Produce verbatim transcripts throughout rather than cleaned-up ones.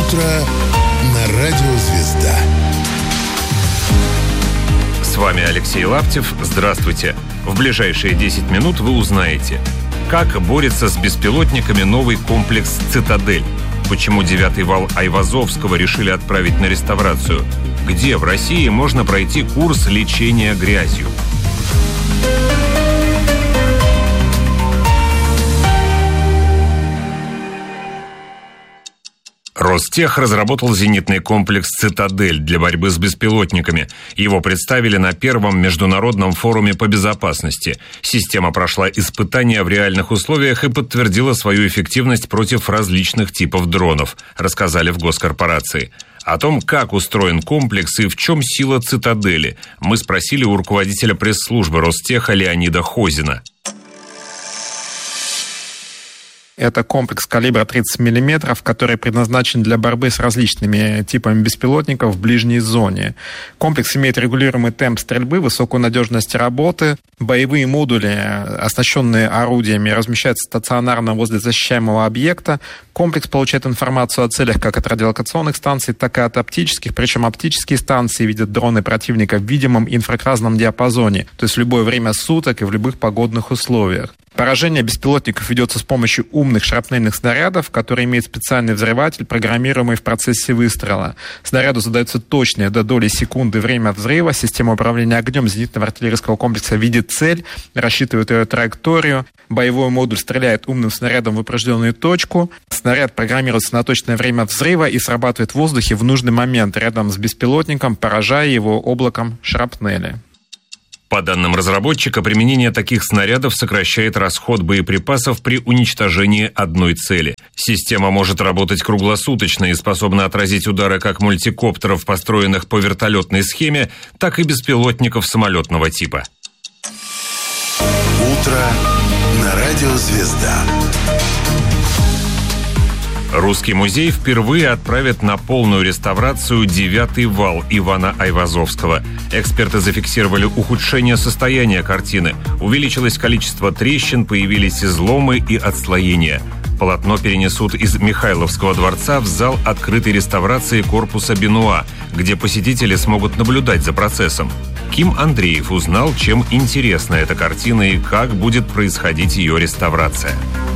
утро на радио «Звезда». С вами Алексей Лаптев. Здравствуйте. В ближайшие десять минут вы узнаете, как борется с беспилотниками новый комплекс «Цитадель», почему девятый вал Айвазовского решили отправить на реставрацию, где в России можно пройти курс лечения грязью. Ростех разработал зенитный комплекс «Цитадель» для борьбы с беспилотниками. Его представили на первом международном форуме по безопасности. Система прошла испытания в реальных условиях и подтвердила свою эффективность против различных типов дронов, рассказали в госкорпорации. О том, как устроен комплекс и в чем сила «Цитадели», мы спросили у руководителя пресс-службы Ростеха Леонида Хозина. Это комплекс калибра тридцать миллиметров, который предназначен для борьбы с различными типами беспилотников в ближней зоне. Комплекс имеет регулируемый темп стрельбы, высокую надежность работы. Боевые модули, оснащенные орудиями, размещаются стационарно возле защищаемого объекта. Комплекс получает информацию о целях как от радиолокационных станций, так и от оптических. Причем оптические станции видят дроны противника в видимом инфракрасном диапазоне, то есть в любое время суток и в любых погодных условиях. Поражение беспилотников ведется с помощью умных шрапнельных снарядов, которые имеют специальный взрыватель, программируемый в процессе выстрела. Снаряду задается точное до доли секунды время взрыва. Система управления огнем зенитного артиллерийского комплекса видит цель, рассчитывает ее траекторию. Боевой модуль стреляет умным снарядом в определенную точку. Снаряд программируется на точное время взрыва и срабатывает в воздухе в нужный момент рядом с беспилотником, поражая его облаком шрапнели. По данным разработчика, применение таких снарядов сокращает расход боеприпасов при уничтожении одной цели. Система может работать круглосуточно и способна отразить удары как мультикоптеров, построенных по вертолетной схеме, так и беспилотников самолетного типа. Утро на радио «Звезда». Русский музей впервые отправит на полную реставрацию девятый вал Ивана Айвазовского. Эксперты зафиксировали ухудшение состояния картины. Увеличилось количество трещин, появились изломы и отслоения. Полотно перенесут из Михайловского дворца в зал открытой реставрации корпуса Бенуа, где посетители смогут наблюдать за процессом. Ким Андреев узнал, чем интересна эта картина и как будет происходить ее реставрация.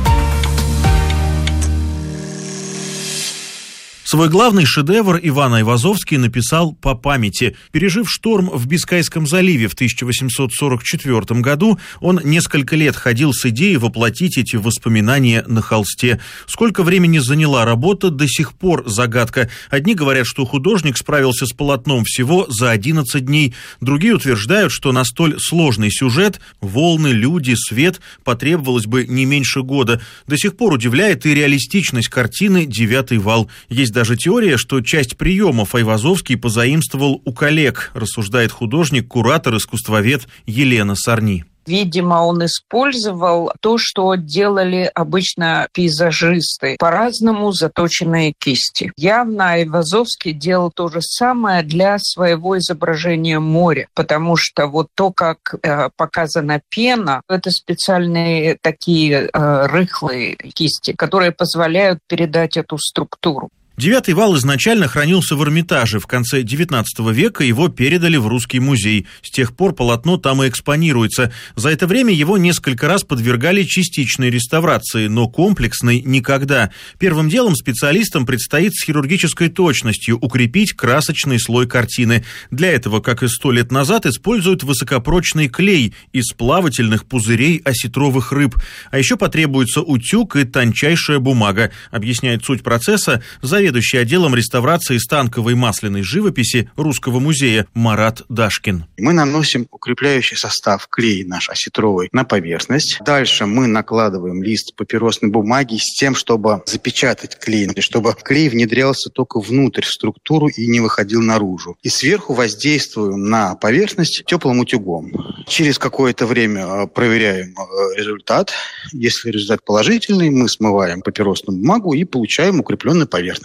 Свой главный шедевр Иван Айвазовский написал по памяти. Пережив шторм в Бискайском заливе в тысяча восемьсот сорок четвёртом году, он несколько лет ходил с идеей воплотить эти воспоминания на холсте. Сколько времени заняла работа, до сих пор загадка. Одни говорят, что художник справился с полотном всего за одиннадцать дней. Другие утверждают, что на столь сложный сюжет – волны, люди, свет – потребовалось бы не меньше года. До сих пор удивляет и реалистичность картины «Девятый вал». Есть даже теория, что часть приемов Айвазовский позаимствовал у коллег, рассуждает художник, куратор, искусствовед Елена Сарни. Видимо, он использовал то, что делали обычно пейзажисты, по-разному заточенные кисти. Явно Айвазовский делал то же самое для своего изображения моря, потому что вот то, как э, показана пена, это специальные такие э, рыхлые кисти, которые позволяют передать эту структуру. Девятый вал изначально хранился в Эрмитаже. В конце девятнадцатого века его передали в Русский музей. С тех пор полотно там и экспонируется. За это время его несколько раз подвергали частичной реставрации, но комплексной никогда. Первым делом специалистам предстоит с хирургической точностью укрепить красочный слой картины. Для этого, как и сто лет назад, используют высокопрочный клей из плавательных пузырей осетровых рыб. А еще потребуется утюг и тончайшая бумага, объясняет суть процесса заведующий отделом реставрации станковой масляной живописи Русского музея Марат Дашкин. Мы наносим укрепляющий состав, клей наш осетровый, на поверхность. Дальше мы накладываем лист папиросной бумаги с тем, чтобы запечатать клей, чтобы клей внедрялся только внутрь в структуру и не выходил наружу. И сверху воздействуем на поверхность теплым утюгом. Через какое-то время проверяем результат. Если результат положительный, мы смываем папиросную бумагу и получаем укрепленную поверхность.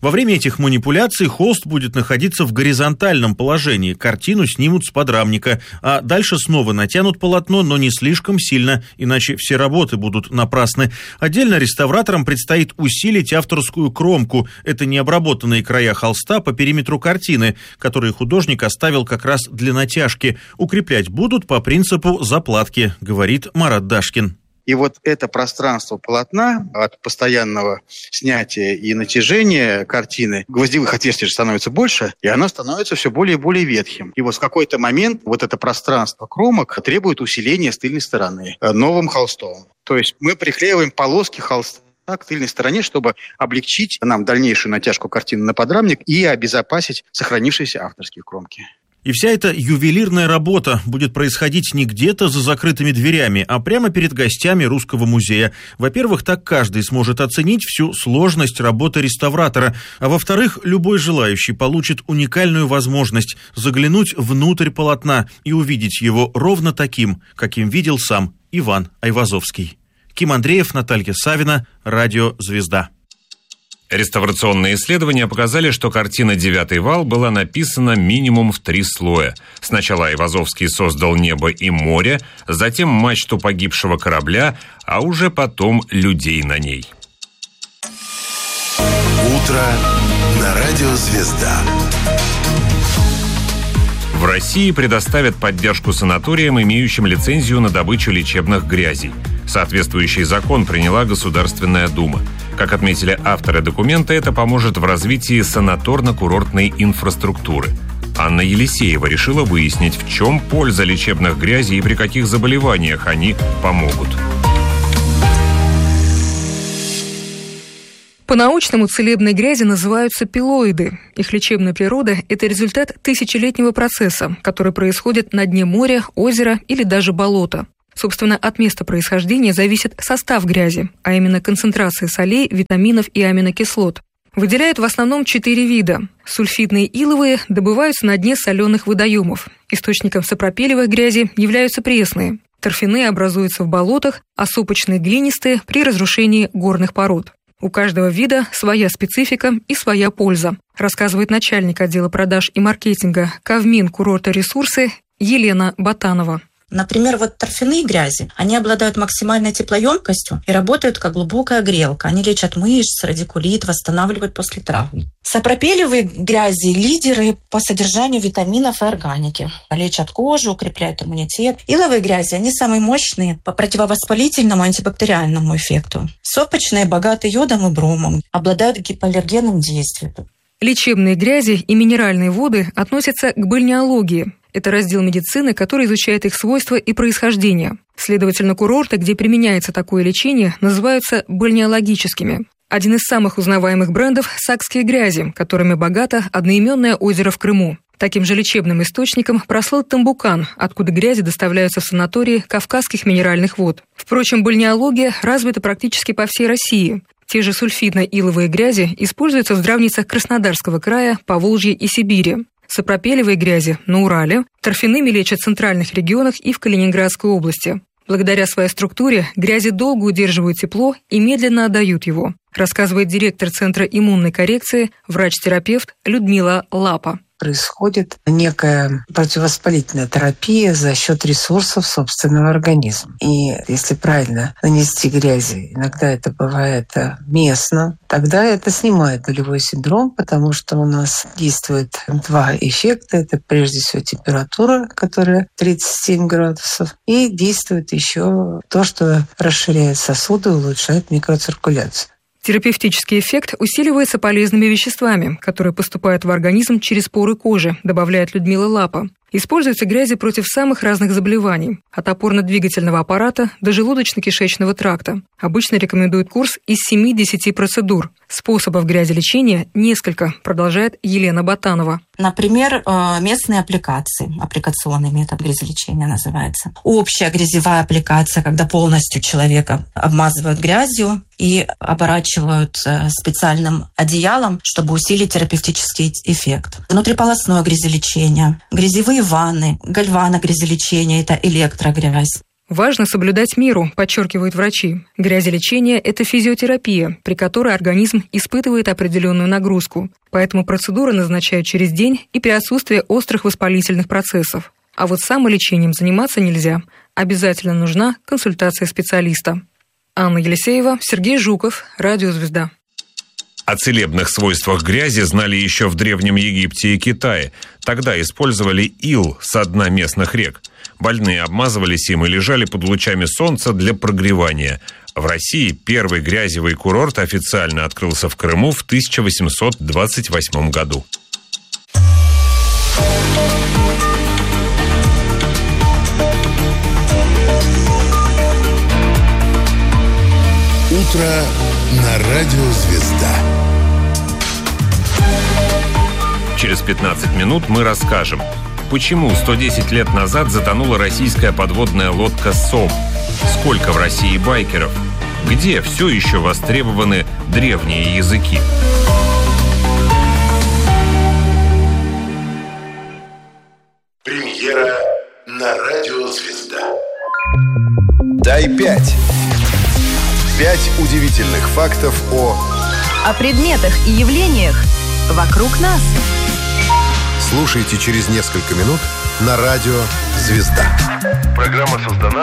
Во время этих манипуляций холст будет находиться в горизонтальном положении, картину снимут с подрамника, а дальше снова натянут полотно, но не слишком сильно, иначе все работы будут напрасны. Отдельно реставраторам предстоит усилить авторскую кромку. Это необработанные края холста по периметру картины, которые художник оставил как раз для натяжки. Укреплять будут по принципу заплатки, говорит Марат Дашкин. И вот это пространство полотна от постоянного снятия и натяжения картины, гвоздевых отверстий же становится больше, и оно становится все более и более ветхим. И вот в какой-то момент вот это пространство кромок требует усиления с тыльной стороны новым холстом. То есть мы приклеиваем полоски холста к тыльной стороне, чтобы облегчить нам дальнейшую натяжку картины на подрамник и обезопасить сохранившиеся авторские кромки. И вся эта ювелирная работа будет происходить не где-то за закрытыми дверями, а прямо перед гостями Русского музея. Во-первых, так каждый сможет оценить всю сложность работы реставратора, а во-вторых, любой желающий получит уникальную возможность заглянуть внутрь полотна и увидеть его ровно таким, каким видел сам Иван Айвазовский. Ким Андреев, Наталья Савина, Радио «Звезда». Реставрационные исследования показали, что картина «Девятый вал» была написана минимум в три слоя. Сначала Айвазовский создал небо и море, затем мачту погибшего корабля, а уже потом людей на ней. Утро на радио «Звезда». В России предоставят поддержку санаториям, имеющим лицензию на добычу лечебных грязей. Соответствующий закон приняла Государственная Дума. Как отметили авторы документа, это поможет в развитии санаторно-курортной инфраструктуры. Анна Елисеева решила выяснить, в чем польза лечебных грязей и при каких заболеваниях они помогут. По-научному целебные грязи называются пилоиды. Их лечебная природа – это результат тысячелетнего процесса, который происходит на дне моря, озера или даже болота. Собственно, от места происхождения зависит состав грязи, а именно концентрация солей, витаминов и аминокислот. Выделяют в основном четыре вида. Сульфидные иловые добываются на дне соленых водоемов. Источником сапропелевой грязи являются пресные. Торфяные образуются в болотах, а сопочные глинистые – при разрушении горных пород. У каждого вида своя специфика и своя польза, рассказывает начальник отдела продаж и маркетинга Кавмин курорта ресурсы Елена Ботанова. Например, вот торфяные грязи, они обладают максимальной теплоемкостью и работают как глубокая грелка. Они лечат мышцы, радикулит, восстанавливают после травм. Сапропелевые грязи – лидеры по содержанию витаминов и органики. Лечат кожу, укрепляют иммунитет. Иловые грязи – они самые мощные по противовоспалительному антибактериальному эффекту. Сопочные богаты йодом и бромом, обладают гипоаллергенным действием. Лечебные грязи и минеральные воды относятся к бальнеологии. Это раздел медицины, который изучает их свойства и происхождение. Следовательно, курорты, где применяется такое лечение, называются бальнеологическими. Один из самых узнаваемых брендов – сакские грязи, которыми богато одноименное озеро в Крыму. Таким же лечебным источником прослыл Тамбукан, откуда грязи доставляются в санатории Кавказских минеральных вод. Впрочем, бальнеология развита практически по всей России. Те же сульфидно-иловые грязи используются в здравницах Краснодарского края, Поволжья и Сибири. Сапропелевые грязи на Урале, торфяными лечат в центральных регионах и в Калининградской области. Благодаря своей структуре грязи долго удерживают тепло и медленно отдают его, рассказывает директор Центра иммунной коррекции, врач-терапевт Людмила Лапа. Происходит некая противовоспалительная терапия за счет ресурсов собственного организма. И если правильно нанести грязи, иногда это бывает местно, тогда это снимает болевой синдром, потому что у нас действует два эффекта. Это прежде всего температура, которая тридцать семь градусов, и действует еще то, что расширяет сосуды, улучшает микроциркуляцию. Терапевтический эффект усиливается полезными веществами, которые поступают в организм через поры кожи, добавляет Людмила Лапа. Используются грязи против самых разных заболеваний, от опорно-двигательного аппарата до желудочно-кишечного тракта. Обычно рекомендуют курс из семи-десяти процедур. Способов грязелечения несколько, продолжает Елена Ботанова. Например, местные аппликации, аппликационный метод грязелечения называется. Общая грязевая аппликация, когда полностью человека обмазывают грязью и оборачивают специальным одеялом, чтобы усилить терапевтический эффект. Внутриполосное грязелечение, грязевые ванны, гальваногрязелечение – это электрогрязь. Важно соблюдать меру, подчеркивают врачи. Грязелечение – это физиотерапия, при которой организм испытывает определенную нагрузку. Поэтому процедуры назначают через день и при отсутствии острых воспалительных процессов. А вот самолечением заниматься нельзя. Обязательно нужна консультация специалиста. Анна Елисеева, Сергей Жуков, Радио «Звезда». О целебных свойствах грязи знали еще в Древнем Египте и Китае. Тогда использовали ил со дна местных рек. Больные обмазывались им и лежали под лучами солнца для прогревания. В России первый грязевый курорт официально открылся в Крыму в тысяча восемьсот двадцать восьмом году. Утро на радио «Звезда». Через пятнадцать минут мы расскажем, почему сто десять лет назад затонула российская подводная лодка «Сом», сколько в России байкеров, где все еще востребованы древние языки. Премьера на радио «Звезда». Дай пять. Пять удивительных фактов о... О предметах и явлениях вокруг нас. Слушайте через несколько минут на радио «Звезда». Программа создана